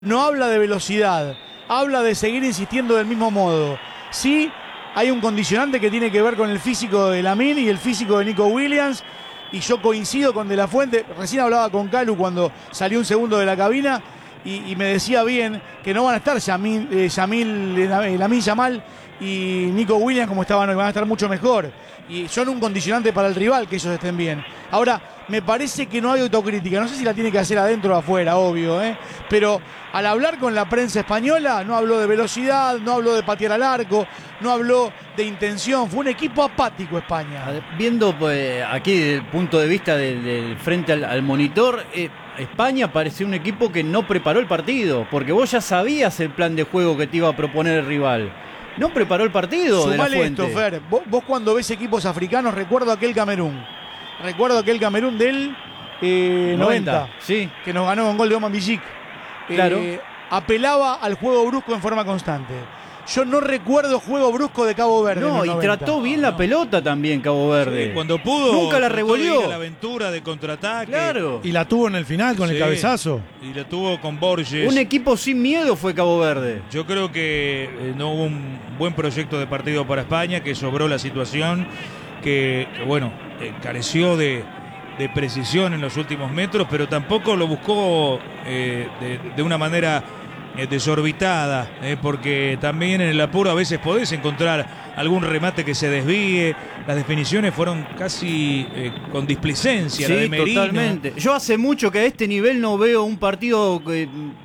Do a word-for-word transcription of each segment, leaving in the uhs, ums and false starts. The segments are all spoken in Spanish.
No habla de velocidad, habla de seguir insistiendo del mismo modo. Sí, hay un condicionante que tiene que ver con el físico de Lamine y el físico de Nico Williams, y yo coincido con De La Fuente. Recién hablaba con Calu cuando salió un segundo de la cabina y, y me decía bien que no van a estar Yamil, eh, Yamil, eh, Lamine Yamal y Nico Williams como estaban hoy, van a estar mucho mejor. Y son un condicionante para el rival que ellos estén bien. Ahora, me parece que no hay autocrítica. No sé si la tiene que hacer adentro o afuera, obvio, ¿eh? Pero al hablar con la prensa española, no habló de velocidad, no habló de patear al arco, no habló de intención. Fue un equipo apático España. Viendo pues, aquí desde el punto de vista del de frente al, al monitor, eh, España parecía un equipo que no preparó el partido, porque vos ya sabías el plan de juego que te iba a proponer el rival. No preparó el partido. Sumale de La Fuente. esto, Fer. Vos, vos cuando ves equipos africanos, recuerdo aquel Camerún. Recuerdo aquel Camerún del eh, noventa, noventa, sí. Que nos ganó con gol de Oman Bijik. Claro. Eh, apelaba al juego brusco en forma constante. Yo no recuerdo juego brusco de Cabo Verde. No, y noventa. trató bien la pelota también Cabo Verde. Sí, cuando pudo. Nunca la revolvió. La aventura de contraataque. Claro. Y la tuvo en el final con Sí, el cabezazo. Y la tuvo con Borges. Un equipo sin miedo fue Cabo Verde. Yo creo que eh, no hubo un buen proyecto de partido para España, que sobró la situación, que, que bueno, eh, careció de, de precisión en los últimos metros, pero tampoco lo buscó eh, de, de una manera eh, desorbitada, eh, porque también en el apuro a veces podés encontrar algún remate que se desvíe. Las definiciones fueron casi eh, con displicencia. Sí, la de Merino. totalmente. Yo hace mucho que a este nivel no veo un partido eh,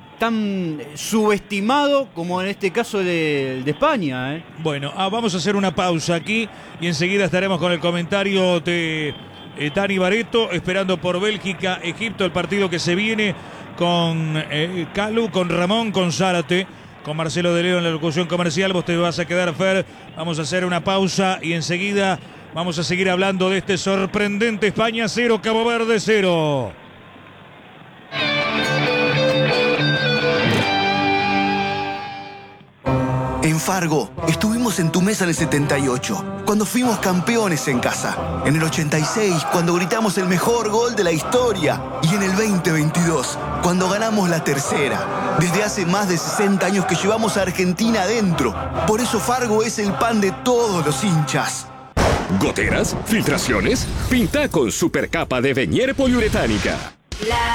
tan subestimado como en este caso de, de España. ¿eh? Bueno, ah, vamos a hacer una pausa aquí y enseguida estaremos con el comentario de eh, Dani Barreto, esperando por Bélgica, Egipto, el partido que se viene con eh, Calu, con Ramón, con Zárate, con Marcelo de Leo en la locución comercial. Vos te vas a quedar, Fer. Vamos a hacer una pausa y enseguida vamos a seguir hablando de este sorprendente España cero, Cabo Verde cero. En Fargo, estuvimos en tu mesa en el setenta y ocho, cuando fuimos campeones en casa. En el ochenta y seis, cuando gritamos el mejor gol de la historia. Y en el veinte veintidós, cuando ganamos la tercera. Desde hace más de sesenta años que llevamos a Argentina adentro. Por eso Fargo es el pan de todos los hinchas. ¿Goteras? ¿Filtraciones? Pinta con supercapa de Venier poliuretánica. La